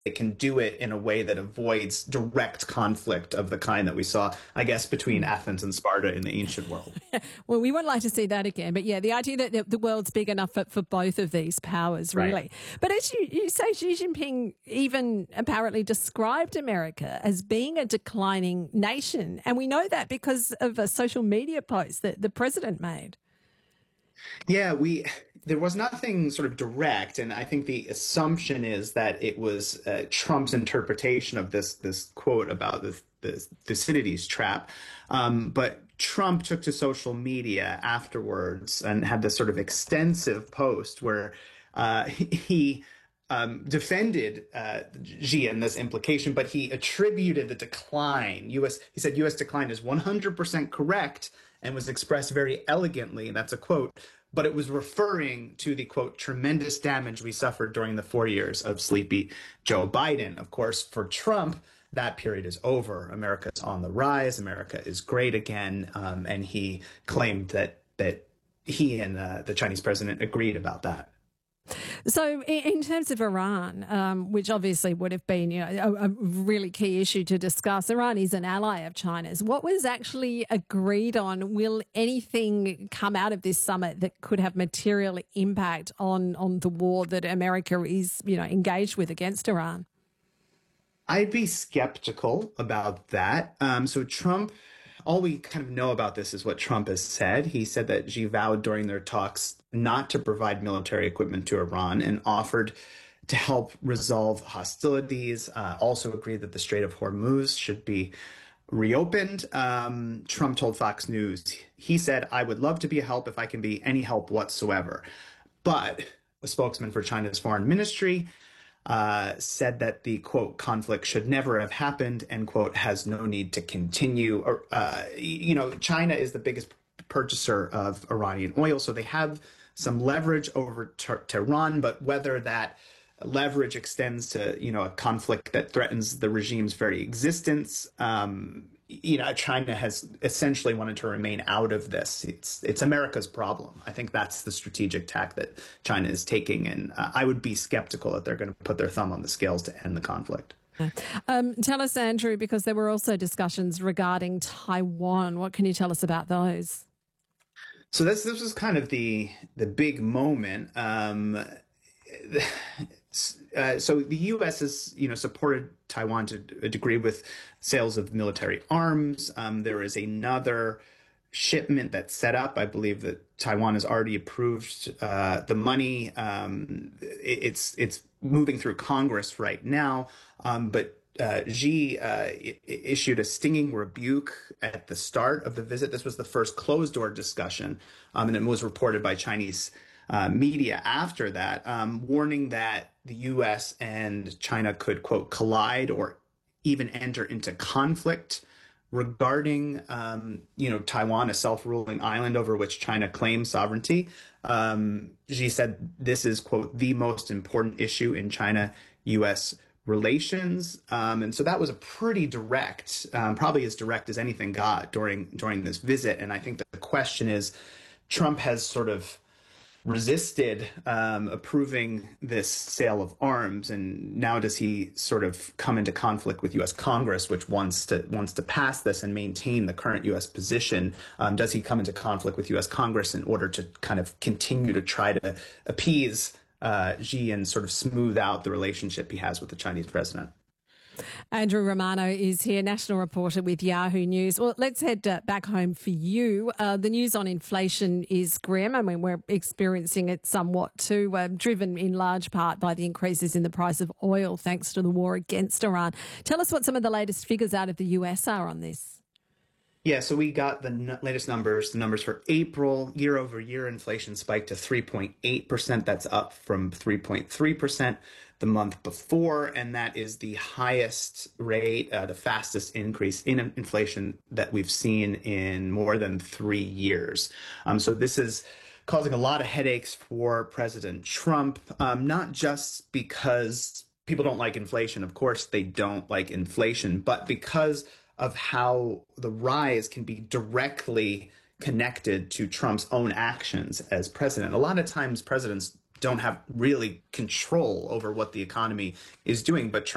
it can do it in a way that avoids direct conflict of the kind that we saw, I guess, between Athens and Sparta in the ancient world. Well, we wouldn't like to see that again. But yeah, the idea that the world's big enough for both of these powers, Right. really. But as you say, Xi Jinping even apparently described America as being a declining nation. And we know that because of a social media post that the president made. Yeah, there was nothing sort of direct, and I think the assumption is that it was Trump's interpretation of this quote about the Thucydides trap. But Trump took to social media afterwards and had this sort of extensive post where he defended Xi in this implication, but he attributed the decline. He said U.S. decline is 100% correct and was expressed very elegantly. And that's a quote, but it was referring to the quote, tremendous damage we suffered during the 4 years of sleepy Joe Biden. Of course, for Trump, that period is over. America is on the rise. America is great again. And he claimed that he and the Chinese president agreed about that. So, in terms of Iran, which obviously would have been, a really key issue to discuss, Iran is an ally of China's. What was actually agreed on? Will anything come out of this summit that could have material impact on the war that America is, engaged with against Iran? I'd be skeptical about that. So Trump, all we kind of know about this is what Trump has said. He said that Xi vowed during their talks not to provide military equipment to Iran and offered to help resolve hostilities, also agreed that the Strait of Hormuz should be reopened. Trump told Fox News, he said, "I would love to be a help if I can be any help whatsoever." But a spokesman for China's foreign ministry said that the, quote, conflict should never have happened and, quote, has no need to continue. China is the biggest purchaser of Iranian oil, so they have some leverage over Tehran, but whether that leverage extends to, a conflict that threatens the regime's very existence, China has essentially wanted to remain out of this. It's America's problem. I think that's the strategic tack that China is taking, and I would be skeptical that they're going to put their thumb on the scales to end the conflict. Tell us, Andrew, because there were also discussions regarding Taiwan. What can you tell us about those? So this was kind of the big moment. So the U.S. has, supported Taiwan to a degree with sales of military arms. There is another shipment that's set up. I believe that Taiwan has already approved the money. It's moving through Congress right now. But Xi issued a stinging rebuke at the start of the visit. This was the first closed-door discussion, and it was reported by Chinese media after that, warning that the U.S. and China could, quote, collide or even enter into conflict regarding, Taiwan, a self-ruling island over which China claims sovereignty. Xi said this is, quote, the most important issue in China-U.S. relations. And so that was a pretty direct, probably as direct as anything got during this visit. And I think that the question is, Trump has sort of resisted approving this sale of arms, and now does he sort of come into conflict with U.S. Congress, which wants to pass this and maintain the current U.S. position? Does he come into conflict with U.S. Congress in order to kind of continue to try to appease Xi and sort of smooth out the relationship he has with the Chinese president? Andrew Romano is here, national reporter with Yahoo News. Well, let's head back home for you. The news on inflation is grim. I mean, we're experiencing it somewhat too, driven in large part by the increases in the price of oil thanks to the war against Iran. Tell us what some of the latest figures out of the US are on this. Yeah, so we got the latest numbers. The numbers for April, year over year, inflation spiked to 3.8%. That's up from 3.3% the month before, and that is the highest rate, the fastest increase in inflation that we've seen in more than 3 years. So this is causing a lot of headaches for President Trump, not just because people don't like inflation. Of course, they don't like inflation, but because of how the rise can be directly connected to Trump's own actions as president. A lot of times presidents don't have really control over what the economy is doing, but